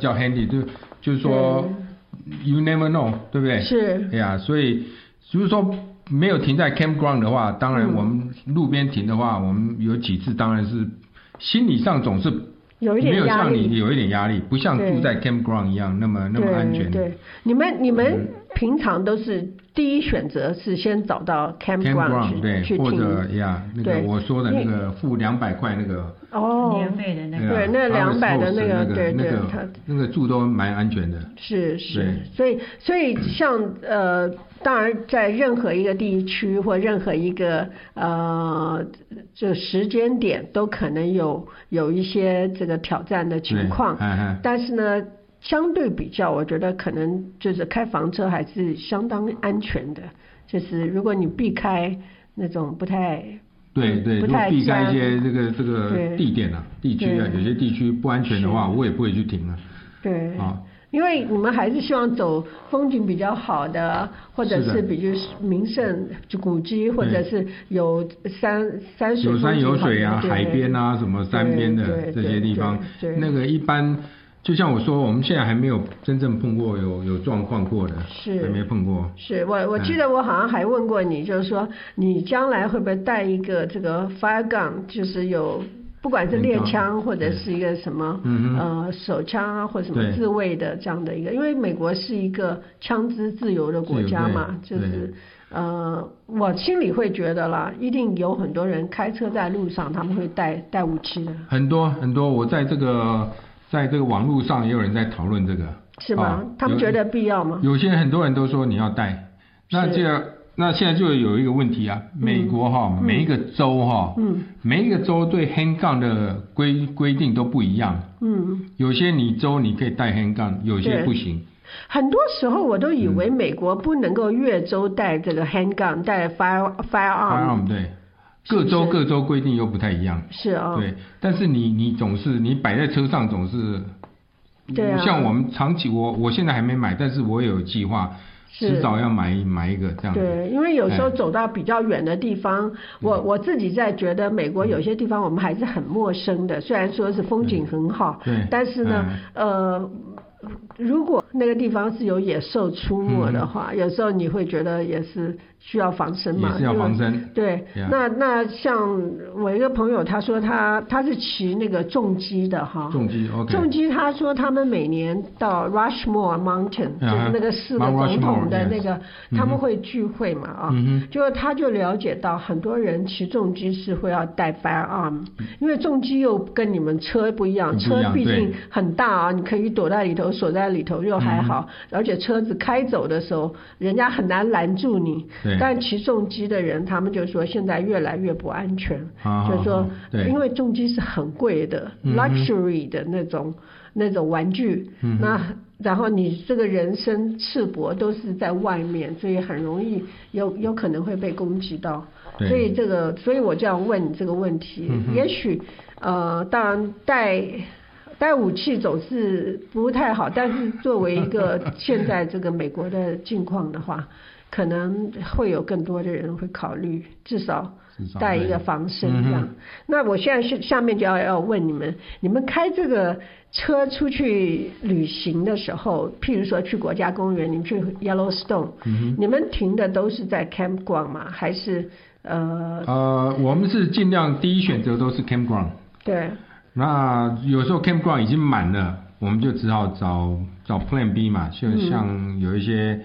较 handy， 就是说 you never know， 对不对？ 是。 哎呀，所以就是说没有停在 campground 的话，当然我们路边停的话，我们有几次当然是心理上总是有一点压力， 没有像你有一点压力，不像住在 campground 一样那么安全。 对，你们平常都是第一选择是先找到 campground 对， 去或者那个我说的那个付200块那个年费的那个， 对，那200的那个，对， 那个住都蛮安全的。 是，所以像当然在任何一个地区或任何一个这时间点都可能有一些这个挑战的情况，但是呢，相对比较，我觉得可能就是开房车还是相当安全的，就是如果你避开那种不太对，如果避开一些这个地点地区有些地区不安全的话，我也不会去停了。 对，因为你们还是希望走风景比较好的，或者是比如名胜古迹，或者是有山水有山有水啊，海边啊，什么山边的这些地方，那个一般。就像我说，我们现在还没有真正碰过有状况过的，还没碰过。 是我记得我好像还问过你，就是说你将来会不会带一个这个 fire gun， 就是有不管是猎枪或者是一个什么手枪啊，或者什么自卫的这样的一个，因为美国是一个枪支自由的国家嘛，就是我心里会觉得啦，一定有很多人开车在路上，他们会带武器的。很多， 我在这个网络上也有人在讨论这个， 是吗？他们觉得必要吗？ 有些很多人都说你要带，那现在就有一个问题啊，美国每一个州每一个州对 handgun 的规定都不一样，有些州你可以带 handgun， 有些不行。 很多时候我都以为美国不能够越州带这个 handgun， 带 firearm， 对。各州规定又不太一样， 是啊， 对，但是你总是你摆在车上总是， 对啊， 像我们长期我现在还没买，但是我有计划，迟早要买一个这样。 对，因为有时候走到比较远的地方，我自己在觉得美国有些地方我们还是很陌生的，虽然说是风景很好， 对， 但是呢，如果那个地方是有野兽出没的话，有时候你会觉得也是需要防身嘛， 也是要防身。 对，那像我一个朋友，他说他是骑那个重机的哈，重机他说他们每年到 Rushmore Mountain， 就是那个4个总统的那个，他们会聚会嘛就他就了解到很多人骑重机是会要带 firearm， 因为重机又跟你们车不一样，车毕竟很大啊，你可以躲在里头，锁在里头又还好，而且车子开走的时候，人家很难拦住你。但骑重机的人，他们就说现在越来越不安全，就是说，因为重机是很贵的，luxury 的那种玩具，那然后你这个人身赤膊都是在外面，所以很容易有可能会被攻击到。所以我这样问你这个问题，也许当然带武器总是不太好，但是作为一个现在这个美国的境况的话，可能会有更多的人会考虑，至少带一个防身这样。那我现在下面就要问你们开这个车出去旅行的时候，譬如说去国家公园，你们去 Yellowstone，你们停的都是在 campground 吗？还是我们是尽量第一选择都是 campground。 对。 那有时候 campground 已经满了，我们就只好找 Plan B 嘛，像有一些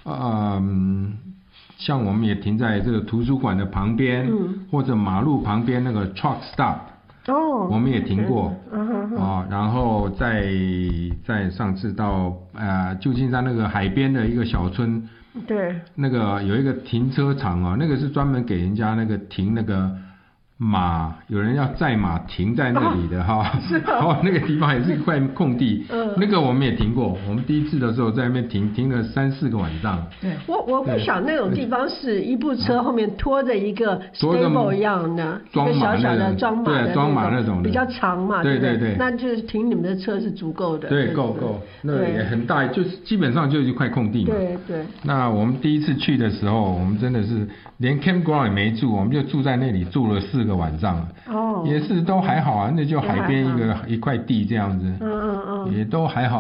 像我们也停在这个图书馆的旁边，或者马路旁边那个 truck stop，我们也停过，然后在上次到旧金山那个海边的一个小村， 对， 那个有一个停车场那个是专门给人家那个停那个马，有人要载马停在那里的那个地方也是一块空地，那个我们也停过，我们第一次的时候在那边停了3-4个晚上。 对，我不想那种地方是一部车后面拖着一个 stable 一样的，一个小小的装马那种比较长嘛，对，那就是停你们的车是足够的。 对，够，那也很大，就是基本上就是一块空地嘛。 对。那我们第一次去的时候，我们真的是连 campground 也没住，我们就住在那里住了4个晚上，也是都还好啊，那就海边一块地这样子，也都还好。